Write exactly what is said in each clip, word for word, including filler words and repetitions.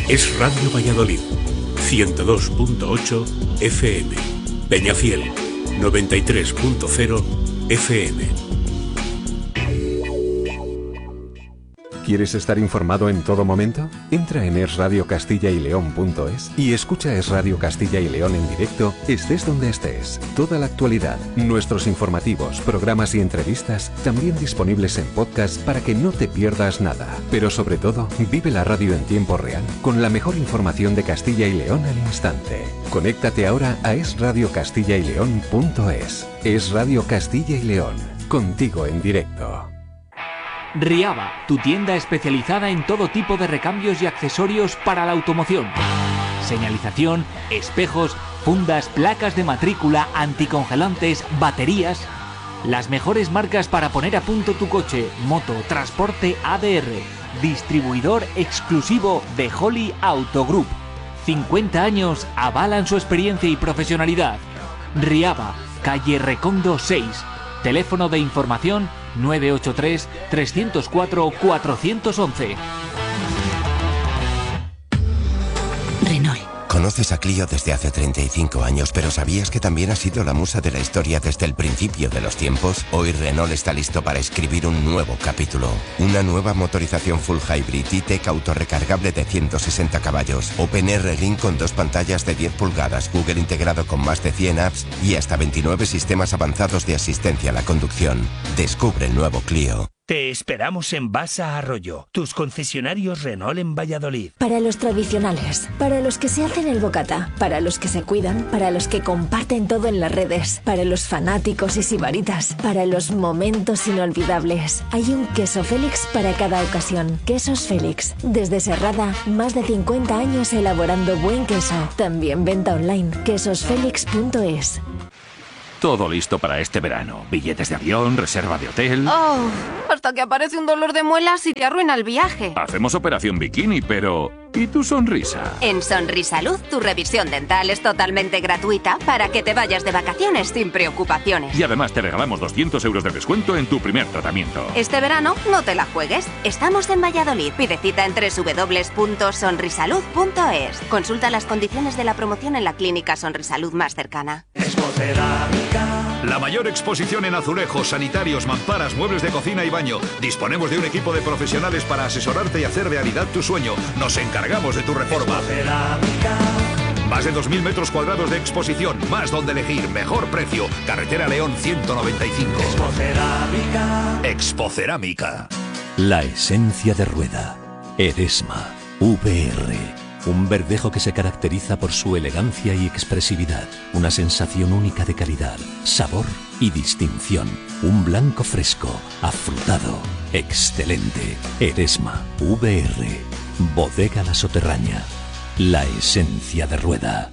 Es Radio Valladolid, ciento dos punto ocho F M. Peñafiel, noventa y tres punto cero F M. ¿Quieres estar informado en todo momento? Entra en es radio castilla y león punto es y escucha Es Radio Castilla y León en directo, estés donde estés. Toda la actualidad, nuestros informativos, programas y entrevistas, también disponibles en podcast para que no te pierdas nada. Pero sobre todo, vive la radio en tiempo real, con la mejor información de Castilla y León al instante. Conéctate ahora a es radio castilla y león punto es. Es Radio Castilla y León, contigo en directo. Riava, tu tienda especializada en todo tipo de recambios y accesorios para la automoción. Señalización, espejos, fundas, placas de matrícula, anticongelantes, baterías. Las mejores marcas para poner a punto tu coche, moto, transporte A D R. Distribuidor exclusivo de Holly Auto Group. cincuenta años avalan su experiencia y profesionalidad. Riava, calle Recondo seis. Teléfono de información nueve ocho tres, tres cero cuatro, cuatro uno uno. Renault. Conoces a Clio desde hace treinta y cinco años, pero ¿sabías que también ha sido la musa de la historia desde el principio de los tiempos? Hoy Renault está listo para escribir un nuevo capítulo. Una nueva motorización full hybrid E-Tech autorrecargable de ciento sesenta caballos, OpenR Ring con dos pantallas de diez pulgadas, Google integrado con más de cien apps y hasta veintinueve sistemas avanzados de asistencia a la conducción. Descubre el nuevo Clio. Te esperamos en Basa Arroyo, tus concesionarios Renault en Valladolid. Para los tradicionales, para los que se hacen el bocata, para los que se cuidan, para los que comparten todo en las redes, para los fanáticos y sibaritas, para los momentos inolvidables. Hay un queso Félix para cada ocasión. Quesos Félix, desde Serrada, más de cincuenta años elaborando buen queso. También venta online, quesos félix punto es. Todo listo para este verano. Billetes de avión, reserva de hotel... Oh, hasta que aparece un dolor de muelas y te arruina el viaje. Hacemos operación bikini, pero... ¿y tu sonrisa? En Sonrisalud, tu revisión dental es totalmente gratuita para que te vayas de vacaciones sin preocupaciones. Y además te regalamos doscientos euros de descuento en tu primer tratamiento. Este verano no te la juegues. Estamos en Valladolid. Pide cita en doble u doble u doble u punto sonrisalud punto es. Consulta las condiciones de la promoción en la clínica Sonrisalud más cercana. La mayor exposición en azulejos, sanitarios, mamparas, muebles de cocina y baño. Disponemos de un equipo de profesionales para asesorarte y hacer realidad tu sueño. Nos encargamos de tu reforma. Más de dos mil metros cuadrados de exposición, más donde elegir, mejor precio. Carretera León ciento noventa y cinco. Expocerámica. Expocerámica. La esencia de rueda. Eresma. V R. Un verdejo que se caracteriza por su elegancia y expresividad. Una sensación única de calidad, sabor y distinción. Un blanco fresco, afrutado, excelente. Eresma. V R. Bodega La Soterraña. La esencia de rueda.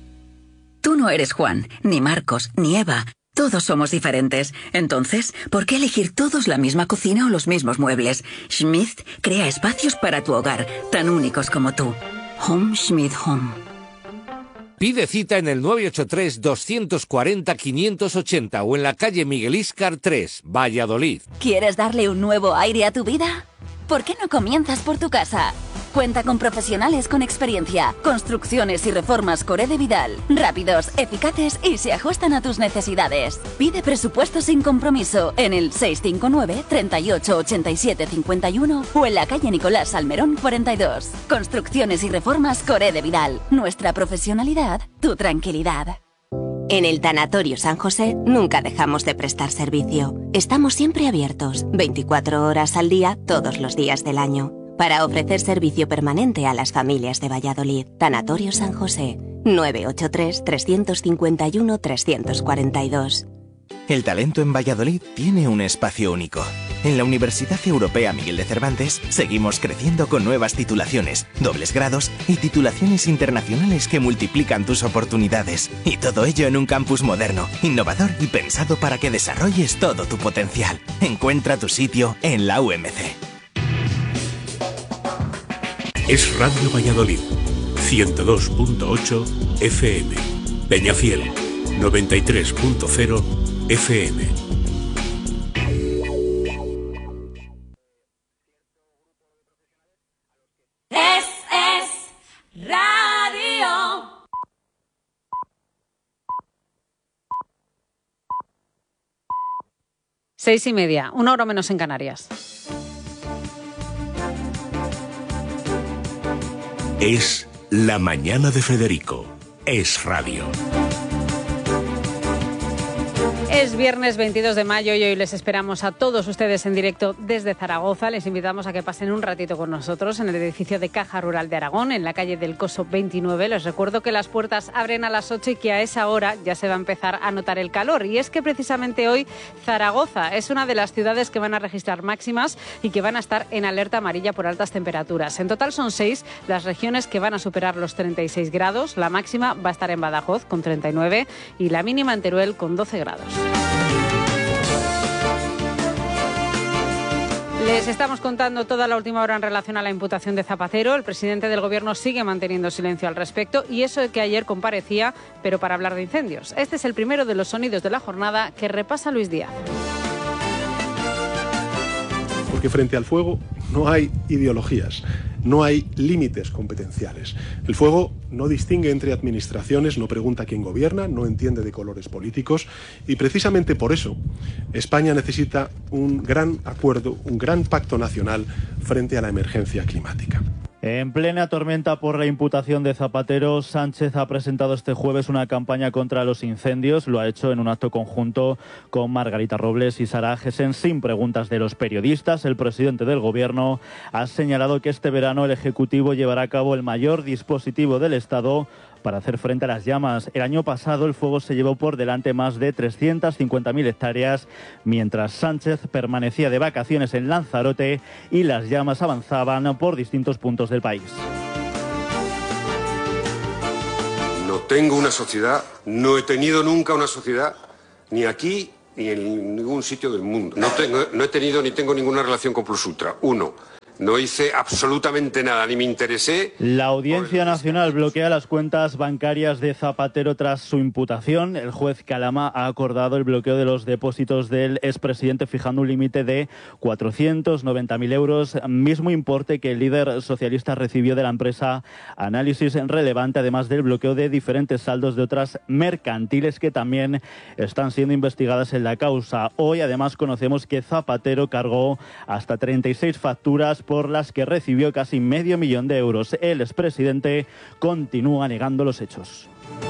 Tú no eres Juan, ni Marcos, ni Eva. Todos somos diferentes. Entonces, ¿por qué elegir todos la misma cocina o los mismos muebles? Schmidt crea espacios para tu hogar, tan únicos como tú. Home Schmidt Home. Pide cita en el nueve ocho tres, dos cuatro cero, cinco ochenta o en la calle Miguel Íscar tres, Valladolid. ¿Quieres darle un nuevo aire a tu vida? ¿Por qué no comienzas por tu casa? Cuenta con profesionales con experiencia, construcciones y reformas Corede Vidal, rápidos, eficaces y se ajustan a tus necesidades. Pide presupuesto sin compromiso en el seis cinco nueve, treinta y ocho, ochenta y siete, cincuenta y uno o en la calle Nicolás Salmerón cuarenta y dos. Construcciones y reformas Corede Vidal. Nuestra profesionalidad, tu tranquilidad. En el Tanatorio San José nunca dejamos de prestar servicio. Estamos siempre abiertos, veinticuatro horas al día, todos los días del año, para ofrecer servicio permanente a las familias de Valladolid. Tanatorio San José, nueve ocho tres, tres cinco uno, tres cuatro dos. El talento en Valladolid tiene un espacio único. En la Universidad Europea Miguel de Cervantes seguimos creciendo con nuevas titulaciones, dobles grados y titulaciones internacionales que multiplican tus oportunidades. Y todo ello en un campus moderno, innovador y pensado para que desarrolles todo tu potencial. Encuentra tu sitio en la U M C. Es Radio Valladolid, ciento dos punto ocho F M. Peñafiel, noventa y tres punto cero F M. Es, es Radio. Seis y media, una hora menos en Canarias. Es La Mañana de Federico. Es radio. Es viernes veintidós de mayo y hoy les esperamos a todos ustedes en directo desde Zaragoza. Les invitamos a que pasen un ratito con nosotros en el edificio de Caja Rural de Aragón, en la calle del Coso veintinueve. Les recuerdo que las puertas abren a las ocho y que a esa hora ya se va a empezar a notar el calor. Y es que precisamente hoy Zaragoza es una de las ciudades que van a registrar máximas y que van a estar en alerta amarilla por altas temperaturas. En total son seis las regiones que van a superar los treinta y seis grados. La máxima va a estar en Badajoz con treinta y nueve y la mínima en Teruel con doce grados. Les estamos contando toda la última hora en relación a la imputación de Zapatero. El presidente del Gobierno sigue manteniendo silencio al respecto y eso de que ayer comparecía, pero para hablar de incendios. Este es el primero de los sonidos de la jornada que repasa Luis Díaz. Porque frente al fuego no hay ideologías, no hay límites competenciales. El fuego no distingue entre administraciones, no pregunta quién gobierna, no entiende de colores políticos y precisamente por eso España necesita un gran acuerdo, un gran pacto nacional frente a la emergencia climática. En plena tormenta por la imputación de Zapatero, Sánchez ha presentado este jueves una campaña contra los incendios. Lo ha hecho en un acto conjunto con Margarita Robles y Sara Agesen, sin preguntas de los periodistas. El presidente del Gobierno ha señalado que este verano el Ejecutivo llevará a cabo el mayor dispositivo del Estado para hacer frente a las llamas. El año pasado el fuego se llevó por delante más de trescientas cincuenta mil hectáreas, mientras Sánchez permanecía de vacaciones en Lanzarote y las llamas avanzaban por distintos puntos del país. No tengo una sociedad, no he tenido nunca una sociedad, ni aquí ni en ningún sitio del mundo. No, tengo, no he tenido ni tengo ninguna relación con Plus Ultra. Uno. No hice absolutamente nada, ni me interesé. La Audiencia Nacional bloquea las cuentas bancarias de Zapatero tras su imputación. El juez Calama ha acordado el bloqueo de los depósitos del expresidente, fijando un límite de cuatrocientos noventa mil euros, mismo importe que el líder socialista recibió de la empresa Análisis Relevante, además del bloqueo de diferentes saldos de otras mercantiles que también están siendo investigadas en la causa. Hoy, además, conocemos que Zapatero cargó hasta treinta y seis facturas por las que recibió casi medio millón de euros. El expresidente continúa negando los hechos.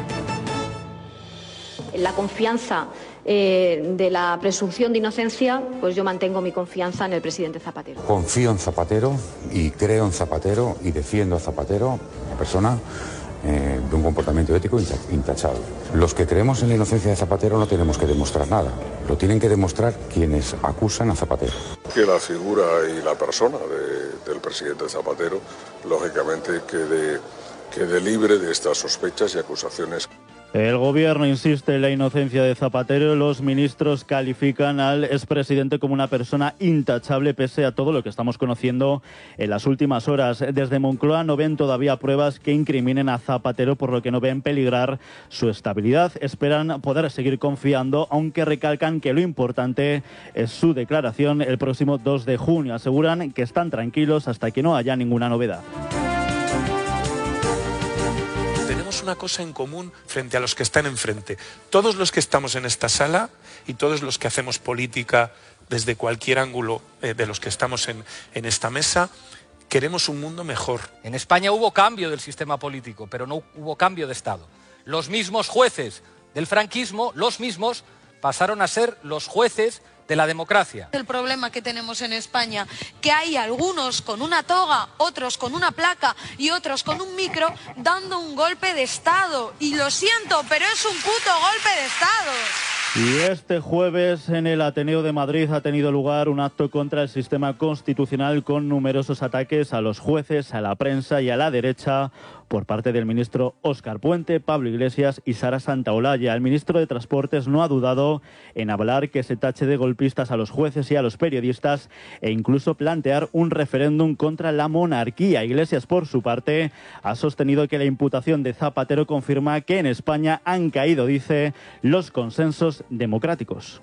La confianza eh, de la presunción de inocencia, pues yo mantengo mi confianza en el presidente Zapatero. Confío en Zapatero y creo en Zapatero y defiendo a Zapatero, una persona eh, de un comportamiento ético intachable. Los que creemos en la inocencia de Zapatero no tenemos que demostrar nada, lo tienen que demostrar quienes acusan a Zapatero. Que la figura y la persona de, del presidente Zapatero, lógicamente, quede, quede libre de estas sospechas y acusaciones. El Gobierno insiste en la inocencia de Zapatero. Los ministros califican al expresidente como una persona intachable pese a todo lo que estamos conociendo en las últimas horas. Desde Moncloa no ven todavía pruebas que incriminen a Zapatero, por lo que no ven peligrar su estabilidad. Esperan poder seguir confiando, aunque recalcan que lo importante es su declaración el próximo dos de junio. Aseguran que están tranquilos hasta que no haya ninguna novedad. Tenemos una cosa en común frente a los que están enfrente. Todos los que estamos en esta sala y todos los que hacemos política desde cualquier ángulo eh, de los que estamos en, en esta mesa, queremos un mundo mejor. En España hubo cambio del sistema político, pero no hubo cambio de Estado. Los mismos jueces del franquismo, los mismos, pasaron a ser los jueces de la democracia. El problema que tenemos en España, que hay algunos con una toga, otros con una placa y otros con un micro dando un golpe de Estado. Y lo siento, pero es un puto golpe de Estado. Y este jueves en el Ateneo de Madrid ha tenido lugar un acto contra el sistema constitucional con numerosos ataques a los jueces, a la prensa y a la derecha por parte del ministro Óscar Puente, Pablo Iglesias y Sara Santaolalla. El ministro de Transportes no ha dudado en hablar que se tache de golpistas a los jueces y a los periodistas e incluso plantear un referéndum contra la monarquía. Iglesias, por su parte, ha sostenido que la imputación de Zapatero confirma que en España han caído, dice, los consensos democráticos.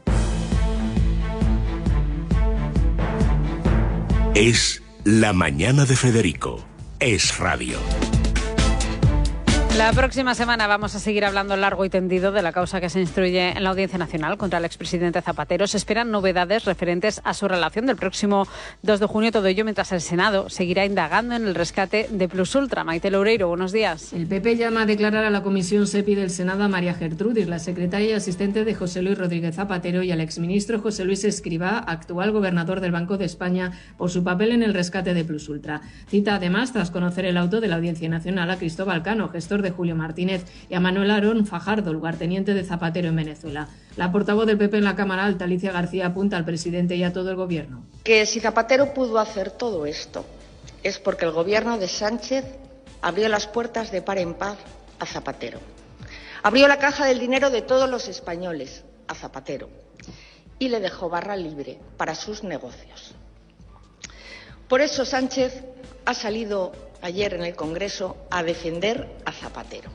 Es La Mañana de Federico. Es radio. La próxima semana vamos a seguir hablando largo y tendido de la causa que se instruye en la Audiencia Nacional contra el expresidente Zapatero. Se esperan novedades referentes a su relación del próximo dos de junio, todo ello mientras el Senado seguirá indagando en el rescate de Plus Ultra. Maite Loureiro, buenos días. El P P llama a declarar a la Comisión SEPI del Senado a María Gertrudis, la secretaria y asistente de José Luis Rodríguez Zapatero, y al exministro José Luis Escrivá, actual gobernador del Banco de España, por su papel en el rescate de Plus Ultra. Cita además, tras conocer el auto de la Audiencia Nacional, a Cristóbal Cano, gestor de Julio Martínez, y a Manuel Aarón Fajardo, lugarteniente de Zapatero en Venezuela. La portavoz del P P en la Cámara Alta, Alicia García, apunta al presidente y a todo el gobierno. Que si Zapatero pudo hacer todo esto es porque el gobierno de Sánchez abrió las puertas de par en par a Zapatero. Abrió la caja del dinero de todos los españoles a Zapatero y le dejó barra libre para sus negocios. Por eso Sánchez ha salido ayer en el Congreso a defender a Zapatero.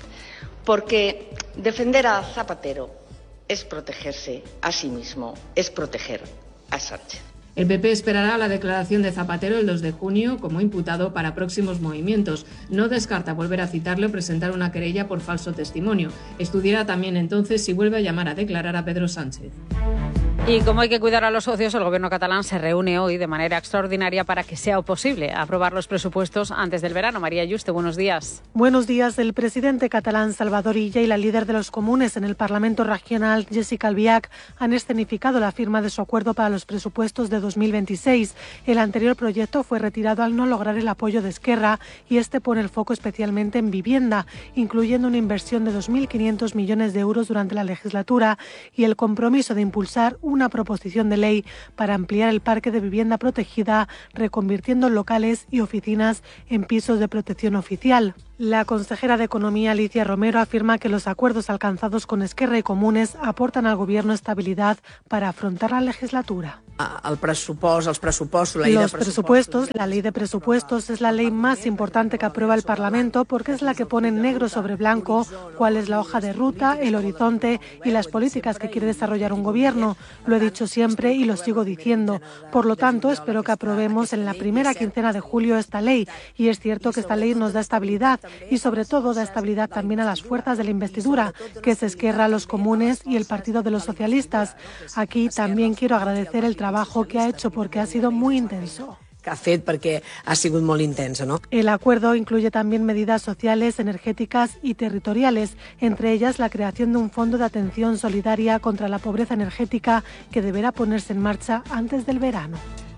Porque defender a Zapatero es protegerse a sí mismo, es proteger a Sánchez. El P P esperará la declaración de Zapatero el dos de junio como imputado para próximos movimientos. No descarta volver a citarle o presentar una querella por falso testimonio. Estudiará también entonces si vuelve a llamar a declarar a Pedro Sánchez. Y como hay que cuidar a los socios, el gobierno catalán se reúne hoy de manera extraordinaria para que sea posible aprobar los presupuestos antes del verano. María Yuste, buenos días. Buenos días. El presidente catalán Salvador Illa y la líder de los comunes en el Parlamento Regional, Jessica Albiach, han escenificado la firma de su acuerdo para los presupuestos de dos mil veintiséis. El anterior proyecto fue retirado al no lograr el apoyo de Esquerra y este pone el foco especialmente en vivienda, incluyendo una inversión de dos mil quinientos millones de euros durante la legislatura y el compromiso de impulsar una proposición de ley para ampliar el parque de vivienda protegida, reconvirtiendo locales y oficinas en pisos de protección oficial. La consejera de Economía, Alicia Romero, afirma que los acuerdos alcanzados con Esquerra y Comunes aportan al Gobierno estabilidad para afrontar la legislatura. El pressupost, els pressupostos, la ley Los de presupuestos, la ley de presupuestos es la ley más importante que aprueba el Parlamento porque es la que pone negro sobre blanco cuál es la hoja de ruta, el horizonte y las políticas que quiere desarrollar un gobierno. Lo he dicho siempre y lo sigo diciendo. Por lo tanto, espero que aprobemos en la primera quincena de julio esta ley. Y es cierto que esta ley nos da estabilidad y sobre todo da estabilidad también a las fuerzas de la investidura, que es Esquerra, los Comunes y el Partido de los Socialistas. Aquí también quiero agradecer el trabajo que ha hecho porque ha sido muy intenso. que ha fet perquè ha sigut molt intensa, ¿no? El acuerdo incluye también medidas sociales, energéticas y territoriales, entre ellas la creación de un fondo de atención solidaria contra la pobreza energética que deberá ponerse en marcha antes del verano.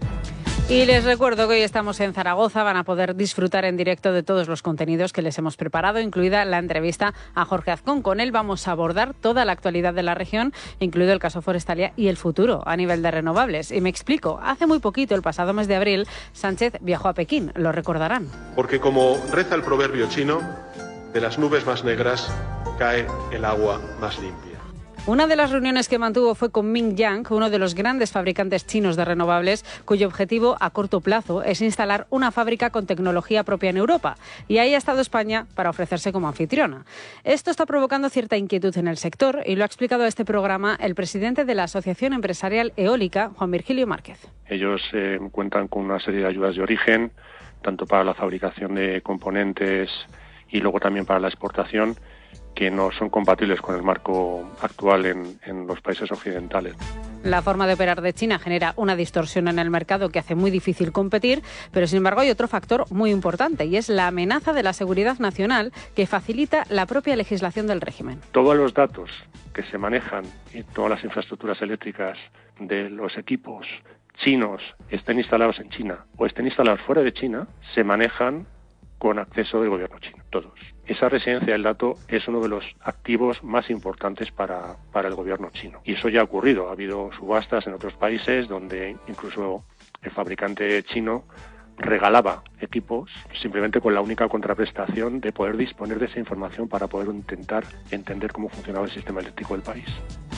Y les recuerdo que hoy estamos en Zaragoza, van a poder disfrutar en directo de todos los contenidos que les hemos preparado, incluida la entrevista a Jorge Azcón. Con él vamos a abordar toda la actualidad de la región, incluido el caso Forestalia y el futuro a nivel de renovables. Y me explico, hace muy poquito, el pasado mes de abril, Sánchez viajó a Pekín, lo recordarán. Porque como reza el proverbio chino, de las nubes más negras cae el agua más limpia. Una de las reuniones que mantuvo fue con Ming Yang, uno de los grandes fabricantes chinos de renovables, cuyo objetivo a corto plazo es instalar una fábrica con tecnología propia en Europa. Y ahí ha estado España para ofrecerse como anfitriona. Esto está provocando cierta inquietud en el sector y lo ha explicado a este programa el presidente de la Asociación Empresarial Eólica, Juan Virgilio Márquez. Ellos eh, cuentan con una serie de ayudas de origen, tanto para la fabricación de componentes y luego también para la exportación, que no son compatibles con el marco actual en, en los países occidentales. La forma de operar de China genera una distorsión en el mercado que hace muy difícil competir, pero sin embargo hay otro factor muy importante y es la amenaza de la seguridad nacional que facilita la propia legislación del régimen. Todos los datos que se manejan y todas las infraestructuras eléctricas de los equipos chinos estén instalados en China o estén instalados fuera de China, se manejan con acceso del gobierno chino, todos. Esa residencia del dato es uno de los activos más importantes para, para el gobierno chino. Y eso ya ha ocurrido. Ha habido subastas en otros países donde incluso el fabricante chino regalaba equipos simplemente con la única contraprestación de poder disponer de esa información para poder intentar entender cómo funcionaba el sistema eléctrico del país.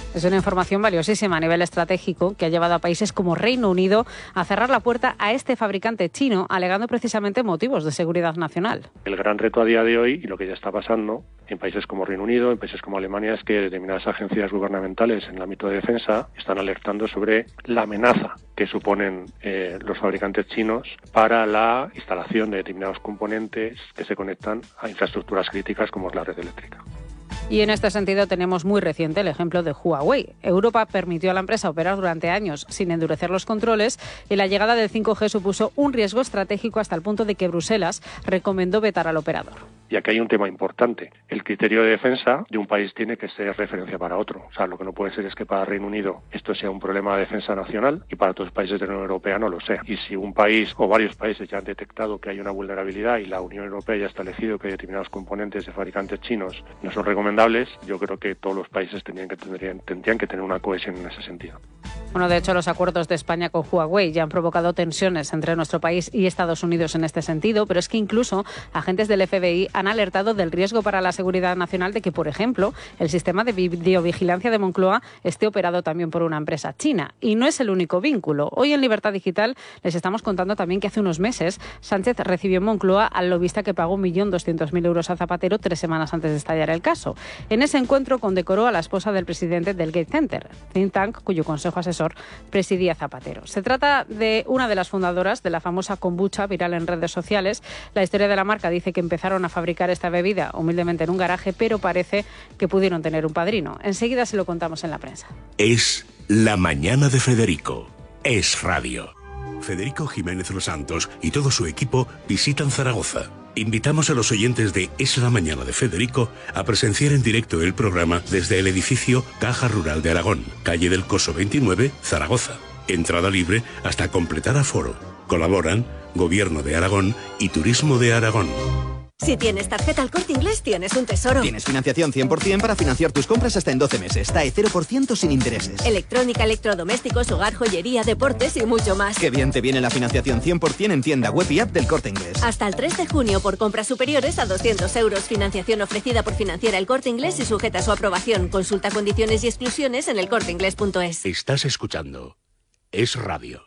Es una información valiosísima a nivel estratégico que ha llevado a países como Reino Unido a cerrar la puerta a este fabricante chino, alegando precisamente motivos de seguridad nacional. El gran reto a día de hoy, y lo que ya está pasando en países como Reino Unido, en países como Alemania, es que determinadas agencias gubernamentales en el ámbito de defensa están alertando sobre la amenaza que suponen eh, los fabricantes chinos para la instalación de determinados componentes que se conectan a infraestructuras críticas como es la red eléctrica. Y en este sentido tenemos muy reciente el ejemplo de Huawei. Europa permitió a la empresa operar durante años sin endurecer los controles y la llegada del cinco G supuso un riesgo estratégico hasta el punto de que Bruselas recomendó vetar al operador. Y aquí hay un tema importante. El criterio de defensa de un país tiene que ser referencia para otro. O sea, lo que no puede ser es que para Reino Unido esto sea un problema de defensa nacional y para otros países de la Unión Europea no lo sea. Y si un país o varios países ya han detectado que hay una vulnerabilidad y la Unión Europea ya ha establecido que determinados componentes de fabricantes chinos no son recomendables, yo creo que todos los países tendrían que, tendrían, tendrían que tener una cohesión en ese sentido. Bueno, de hecho, los acuerdos de España con Huawei ya han provocado tensiones entre nuestro país y Estados Unidos en este sentido, pero es que incluso agentes del F B I han alertado del riesgo para la seguridad nacional de que, por ejemplo, el sistema de videovigilancia de Moncloa esté operado también por una empresa china. Y no es el único vínculo. Hoy en Libertad Digital les estamos contando también que hace unos meses Sánchez recibió en Moncloa al lobista que pagó un millón doscientos mil euros a Zapatero tres semanas antes de estallar el caso. En ese encuentro condecoró a la esposa del presidente del Gates Center, think tank cuyo consejo asesor presidía Zapatero. Se trata de una de las fundadoras de la famosa kombucha viral en redes sociales. La historia de la marca dice que empezaron a fabricar esta bebida humildemente en un garaje, pero parece que pudieron tener un padrino. Enseguida se lo contamos en la prensa. Es La Mañana de Federico. Es Radio. Federico Jiménez Los Santos y todo su equipo visitan Zaragoza. Invitamos a los oyentes de Es la Mañana de Federico a presenciar en directo el programa desde el edificio Caja Rural de Aragón, calle del Coso veintinueve, Zaragoza. Entrada libre hasta completar aforo. Colaboran Gobierno de Aragón y Turismo de Aragón. Si tienes tarjeta El Corte Inglés, tienes un tesoro. Tienes financiación cien por ciento para financiar tus compras hasta en doce meses. T A E cero por ciento sin intereses. Electrónica, electrodomésticos, hogar, joyería, deportes y mucho más. Qué bien te viene la financiación cien por ciento en tienda web y app del Corte Inglés. Hasta el tres de junio por compras superiores a doscientos euros. Financiación ofrecida por Financiera El Corte Inglés y sujeta a su aprobación. Consulta condiciones y exclusiones en elcorteinglés punto es. Estás escuchando Es Radio.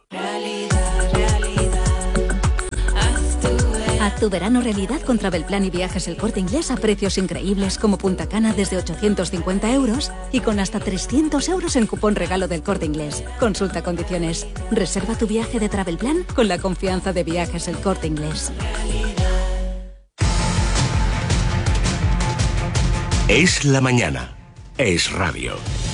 Haz tu verano realidad con Travelplan y Viajes El Corte Inglés a precios increíbles como Punta Cana desde ochocientos cincuenta euros y con hasta trescientos euros en cupón regalo del Corte Inglés. Consulta condiciones. Reserva tu viaje de Travelplan con la confianza de Viajes El Corte Inglés. Es la mañana. Es Radio.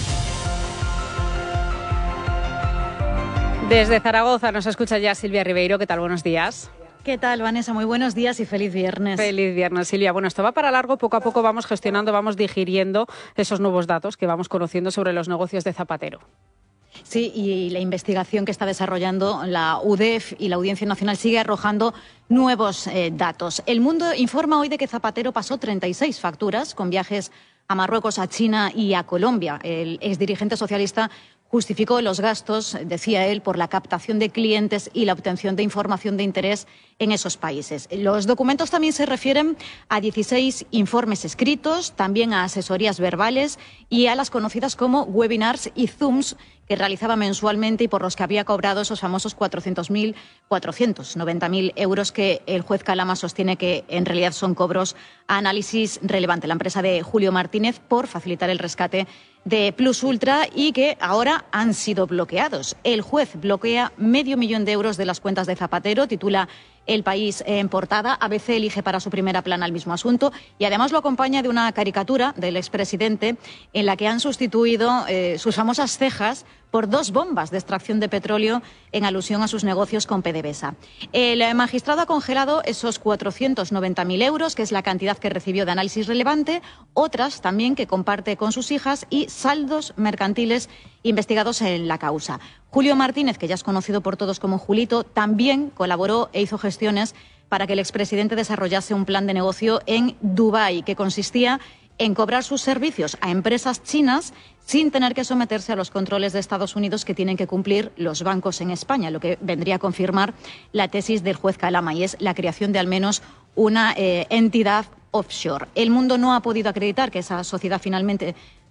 Desde Zaragoza nos escucha ya Silvia Ribeiro. ¿Qué tal? Buenos días. ¿Qué tal, Vanessa? Muy buenos días y feliz viernes. Feliz viernes, Silvia. Bueno, esto va para largo. Poco a poco vamos gestionando, vamos digiriendo esos nuevos datos que vamos conociendo sobre los negocios de Zapatero. Sí, y la investigación que está desarrollando la U D E F y la Audiencia Nacional sigue arrojando nuevos eh, datos. El Mundo informa hoy de que Zapatero pasó treinta y seis facturas con viajes a Marruecos, a China y a Colombia. El exdirigente socialista justificó los gastos, decía él, por la captación de clientes y la obtención de información de interés en esos países. Los documentos también se refieren a dieciséis informes escritos, también a asesorías verbales y a las conocidas como webinars y Zooms que realizaba mensualmente y por los que había cobrado esos famosos cuatrocientos mil, cuatrocientos noventa mil euros que el juez Calama sostiene que en realidad son cobros a Análisis Relevante, la empresa de Julio Martínez, por facilitar el rescate de Plus Ultra y que ahora han sido bloqueados. El juez bloquea medio millón de euros de las cuentas de Zapatero, titula El País en portada. A B C elige para su primera plana el mismo asunto y además lo acompaña de una caricatura del expresidente en la que han sustituido eh, sus famosas cejas por dos bombas de extracción de petróleo en alusión a sus negocios con PDVSA. El magistrado ha congelado esos cuatrocientos noventa mil euros, que es la cantidad que recibió de Análisis Relevante, otras también que comparte con sus hijas y saldos mercantiles investigados en la causa. Julio Martínez, que ya es conocido por todos como Julito, también colaboró e hizo gestiones para que el expresidente desarrollase un plan de negocio en Dubái, que consistía en cobrar sus servicios a empresas chinas sin tener que someterse a los controles de Estados Unidos que tienen que cumplir los bancos en España, lo que vendría a confirmar la tesis del juez Calama, y es la creación de al menos una eh, entidad offshore. El Mundo no ha podido acreditar que esa sociedad finalmente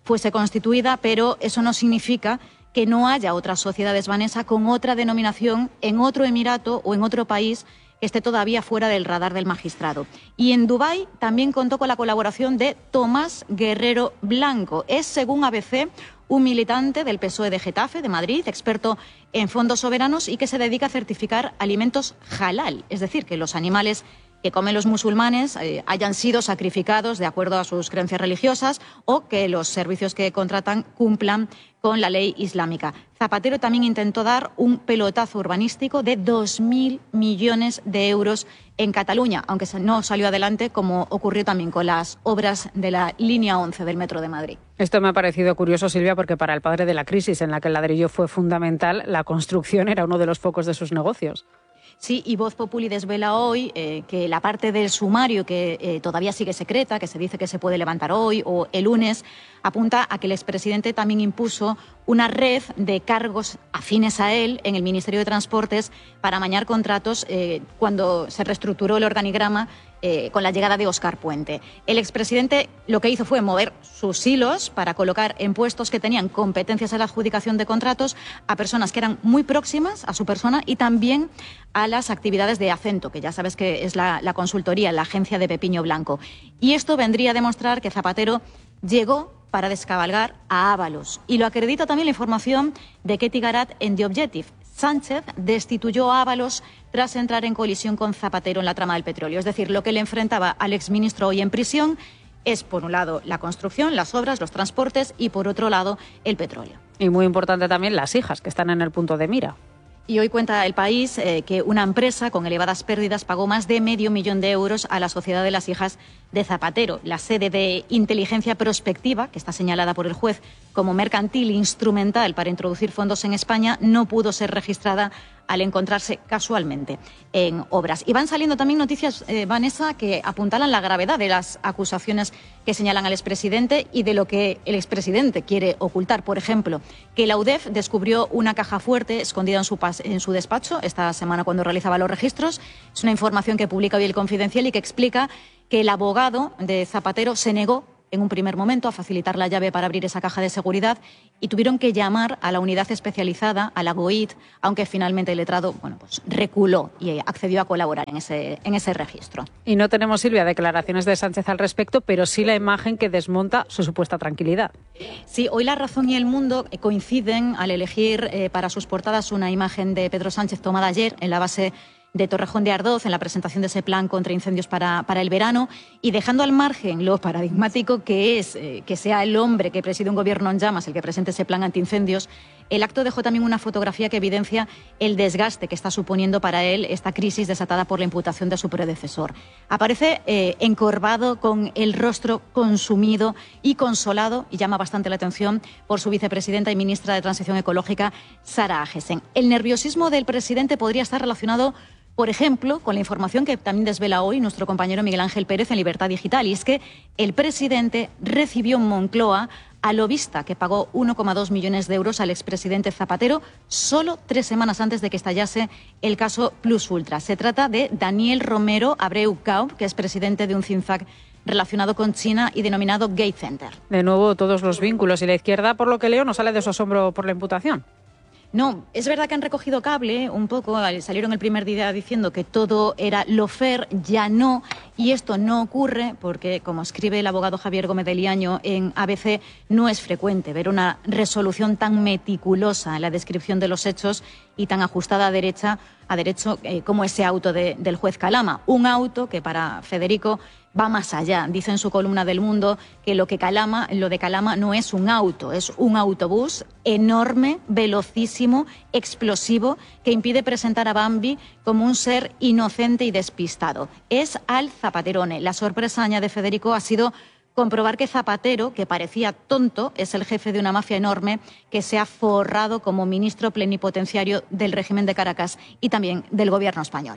fuese constituida, pero eso no significa que no haya otras sociedades, Vanessa, con otra denominación en otro emirato o en otro país que esté todavía fuera del radar del magistrado. Y en Dubái también contó con la colaboración de Tomás Guerrero Blanco. Es, según A B C, un militante del P S O E de Getafe, de Madrid, experto en fondos soberanos y que se dedica a certificar alimentos halal, es decir, que los animales que comen los musulmanes eh, hayan sido sacrificados de acuerdo a sus creencias religiosas o que los servicios que contratan cumplan con la ley islámica. Zapatero también intentó dar un pelotazo urbanístico de dos mil millones de euros en Cataluña, aunque no salió adelante, como ocurrió también con las obras de la línea once del Metro de Madrid. Esto me ha parecido curioso, Silvia, porque para el padre de la crisis en la que el ladrillo fue fundamental, la construcción era uno de los focos de sus negocios. Sí, y Voz Populi desvela hoy eh, que la parte del sumario que eh, todavía sigue secreta, que se dice que se puede levantar hoy o el lunes, apunta a que el expresidente también impuso una red de cargos afines a él en el Ministerio de Transportes para amañar contratos eh, cuando se reestructuró el organigrama eh, con la llegada de Óscar Puente. El expresidente lo que hizo fue mover sus hilos para colocar en puestos que tenían competencias en la adjudicación de contratos a personas que eran muy próximas a su persona y también a las actividades de Acento, que ya sabes que es la, la consultoría, la agencia de Pepiño Blanco. Y esto vendría a demostrar que Zapatero llegó para descabalgar a Ábalos. Y lo acredita también la información de Ketty Garat en The Objective. Sánchez destituyó a Ábalos tras entrar en colisión con Zapatero en la trama del petróleo. Es decir, lo que le enfrentaba al exministro hoy en prisión es, por un lado, la construcción, las obras, los transportes y, por otro lado, el petróleo. Y muy importante también las hijas, que están en el punto de mira. Y hoy cuenta El País eh, que una empresa con elevadas pérdidas pagó más de medio millón de euros a la Sociedad de las Hijas de Zapatero. La sede de inteligencia prospectiva, que está señalada por el juez como mercantil instrumental para introducir fondos en España, no pudo ser registrada al encontrarse casualmente en obras. Y van saliendo también noticias, eh, Vanessa, que apuntalan la gravedad de las acusaciones que señalan al expresidente y de lo que el expresidente quiere ocultar. Por ejemplo, que la U D E F descubrió una caja fuerte escondida en su, en su despacho esta semana cuando realizaba los registros. Es una información que publica hoy El Confidencial y que explica que el abogado de Zapatero se negó en un primer momento a facilitar la llave para abrir esa caja de seguridad y tuvieron que llamar a la unidad especializada, a la G O I T, aunque finalmente el letrado bueno, pues reculó y accedió a colaborar en ese, en ese registro. Y no tenemos, Silvia, declaraciones de Sánchez al respecto, pero sí la imagen que desmonta su supuesta tranquilidad. Sí, hoy La Razón y El Mundo coinciden al elegir eh, para sus portadas una imagen de Pedro Sánchez tomada ayer en la base de Torrejón de Ardoz en la presentación de ese plan contra incendios para, para el verano y dejando al margen lo paradigmático que es eh, que sea el hombre que preside un gobierno en llamas el que presente ese plan antiincendios, el acto dejó también una fotografía que evidencia el desgaste que está suponiendo para él esta crisis desatada por la imputación de su predecesor. Aparece eh, encorvado con el rostro consumido y consolado y llama bastante la atención por su vicepresidenta y ministra de Transición Ecológica, Sara Agesen. El nerviosismo del presidente podría estar relacionado, por ejemplo, con la información que también desvela hoy nuestro compañero Miguel Ángel Pérez en Libertad Digital, y es que el presidente recibió en Moncloa al lobista que pagó uno coma dos millones de euros al expresidente Zapatero solo tres semanas antes de que estallase el caso Plus Ultra. Se trata de Daniel Romero Abreu Caub, que es presidente de un think tank relacionado con China y denominado Gate Center. De nuevo, todos los vínculos y la izquierda, por lo que leo, no sale de su asombro por la imputación. No, es verdad que han recogido cable un poco, salieron el primer día diciendo que todo era lofer, ya no, y esto no ocurre porque, como escribe el abogado Javier Gómez de Liaño en A B C, no es frecuente ver una resolución tan meticulosa en la descripción de los hechos y tan ajustada a, derecha, a derecho eh, como ese auto de, del juez Calama. Un auto que para Federico va más allá. Dice en su columna del Mundo que lo que Calama, lo de Calama no es un auto, es un autobús enorme, velocísimo, explosivo, que impide presentar a Bambi como un ser inocente y despistado. Es al Zapaterone. La sorpresa, añade Federico, ha sido comprobar que Zapatero, que parecía tonto, es el jefe de una mafia enorme que se ha forrado como ministro plenipotenciario del régimen de Caracas y también del gobierno español.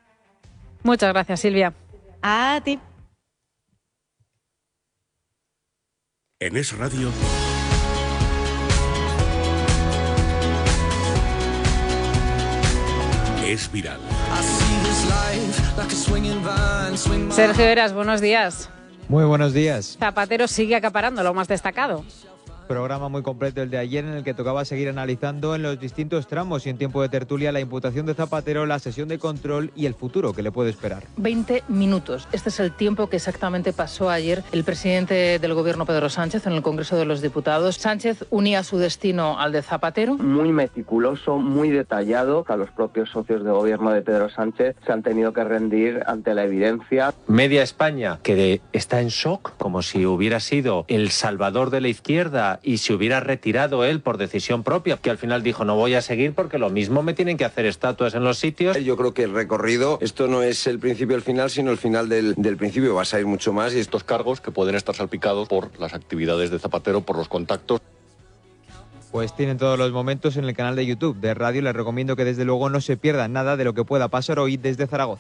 Muchas gracias, Silvia. A ti. En Es Radio. Es viral. Sergio Eras, buenos días. Muy buenos días. Zapatero sigue acaparando lo más destacado. Programa muy completo el de ayer en el que tocaba seguir analizando en los distintos tramos y en tiempo de tertulia la imputación de Zapatero, la sesión de control y el futuro que le puede esperar. veinte minutos. Este es el tiempo que exactamente pasó ayer el presidente del gobierno, Pedro Sánchez, en el Congreso de los Diputados. Sánchez unía su destino al de Zapatero. Muy meticuloso, muy detallado. A los propios socios de gobierno de Pedro Sánchez se han tenido que rendir ante la evidencia. Media España que de, está en shock, como si hubiera sido el salvador de la izquierda y se hubiera retirado él por decisión propia, que al final dijo no voy a seguir porque lo mismo me tienen que hacer estatuas en los sitios. Yo creo que el recorrido, esto no es el principio del final, sino el final del, del principio, vas a ir mucho más. Y estos cargos que pueden estar salpicados por las actividades de Zapatero, por los contactos. Pues tienen todos los momentos en el canal de YouTube de Radio. Les recomiendo que desde luego no se pierdan nada de lo que pueda pasar hoy desde Zaragoza.